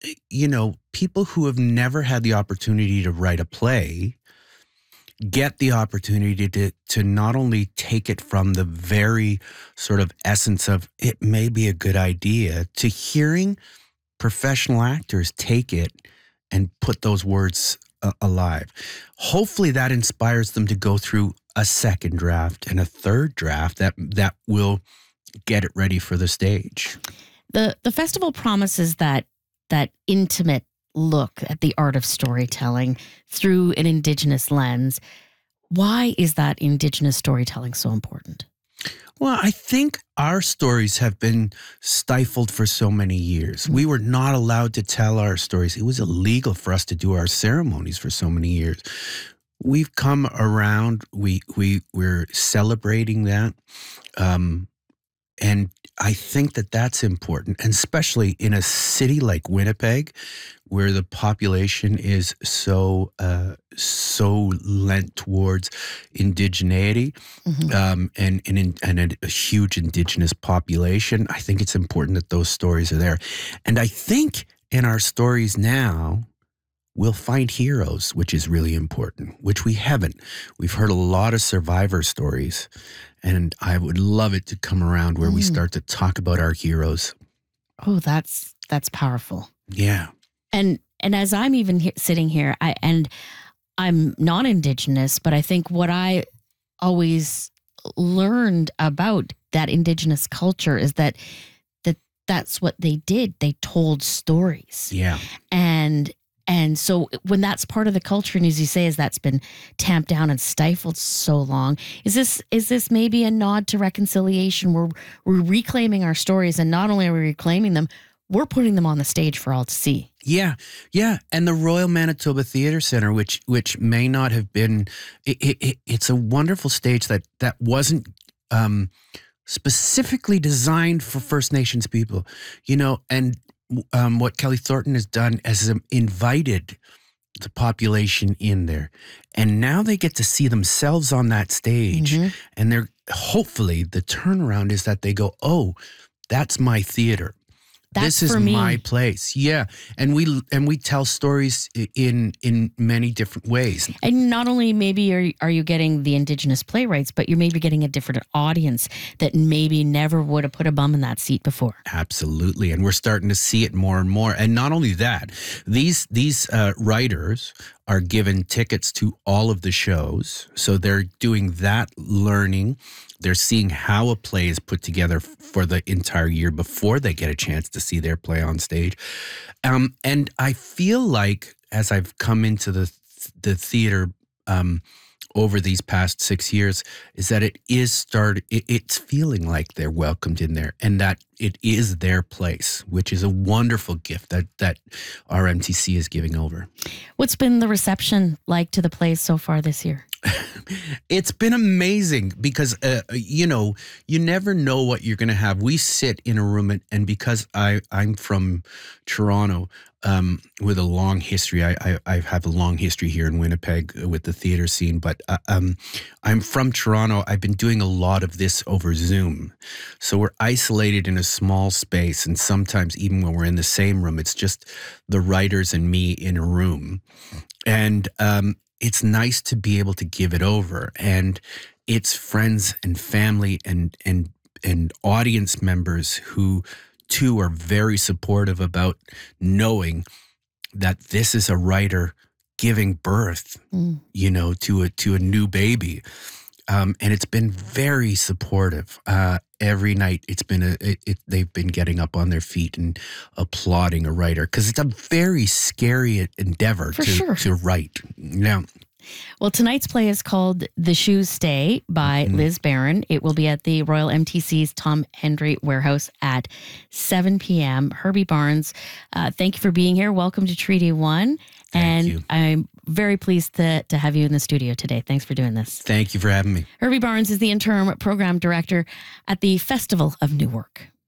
people who have never had the opportunity to write a play get the opportunity to not only take it from the very sort of essence of it may be a good idea to hearing professional actors take it and put those words alive. Hopefully that inspires them to go through a second draft and a third draft that will get it ready for the stage. The festival promises that intimate look at the art of storytelling through an Indigenous lens. Why is that Indigenous storytelling so important? Well, I think our stories have been stifled for so many years. We were not allowed to tell our stories. It was illegal for us to do our ceremonies for so many years. We've come around. We're celebrating that. And I think that that's important, and especially in a city like Winnipeg, where the population is so lent towards indigeneity, and a huge Indigenous population. I think it's important that those stories are there. And I think in our stories now, we'll find heroes, which is really important, which we haven't. We've heard a lot of survivor stories, and I would love it to come around where we start to talk about our heroes. Oh, that's powerful. Yeah. And as I'm even sitting here, I'm not Indigenous, but I think what I always learned about that Indigenous culture is that's what they did. They told stories. Yeah. And so when that's part of the culture, and as you say, as that's been tamped down and stifled so long, is this maybe a nod to reconciliation? We're reclaiming our stories, and not only are we reclaiming them, we're putting them on the stage for all to see. Yeah, yeah. And the Royal Manitoba Theatre Centre, which may not have been, it's a wonderful stage that wasn't specifically designed for First Nations people, and what Kelly Thornton has done is invited the population in there. And now they get to see themselves on that stage. Mm-hmm. And they're hopefully the turnaround is that they go, oh, that's my theater. This is my place. Yeah. And we tell stories in many different ways. And not only maybe are you getting the Indigenous playwrights, but you're maybe getting a different audience that maybe never would have put a bum in that seat before. Absolutely. And we're starting to see it more and more. And not only that, these writers are given tickets to all of the shows. So they're doing that learning. They're seeing how a play is put together for the entire year before they get a chance to see their play on stage. And I feel like as I've come into the theater over these past 6 years, is that it's feeling like they're welcomed in there and that it is their place, which is a wonderful gift that our MTC is giving over. What's been the reception like to the plays so far this year? It's been amazing because, you never know what you're going to have. We sit in a room and because I'm from Toronto with a long history, I have a long history here in Winnipeg with the theater scene, but I'm from Toronto. I've been doing a lot of this over Zoom. So we're isolated in a small space. And sometimes even when we're in the same room, it's just the writers and me in a room. And it's nice to be able to give it over, and it's friends and family and audience members who too are very supportive about knowing that this is a writer giving birth, to a new baby. And it's been very supportive. Every night it's been they've been getting up on their feet and applauding a writer because it's a very scary endeavor to write. Now, well, tonight's play is called The Shoes Stay by Liz Barron. It will be at the Royal MTC's Tom Hendry Warehouse at 7 p.m. Herbie Barnes, thank you for being here. Welcome to Treaty One. Thank you. I'm very pleased to have you in the studio today. Thanks for doing this. Thank you for having me. Herbie Barnes is the interim program director at the Festival of New Work.